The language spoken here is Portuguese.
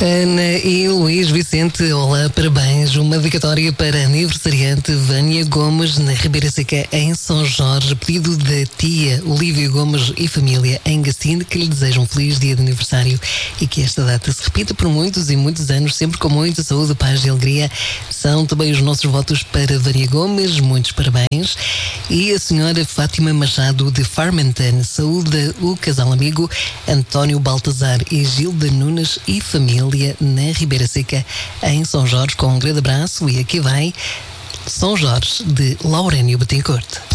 Ana e Luís Vicente, olá, parabéns. Uma dedicatória para a aniversariante Vânia Gomes, na Ribeira Seca, em São Jorge. Pedido da tia Olívia Gomes e família em Gacinde, que lhe desejam um feliz dia de aniversário e que esta data se repita por muitos e muitos anos, sempre com muita saúde, paz e alegria. São também os nossos votos para Vânia Gomes, muitos parabéns. E a senhora Fátima Machado de Farmenton, saúde o casal amigo António Baltazar e Gilda Nunes e família na Ribeira Seca, em São Jorge, com um grande abraço. E aqui vai São Jorge, de Laurénio Betancourt.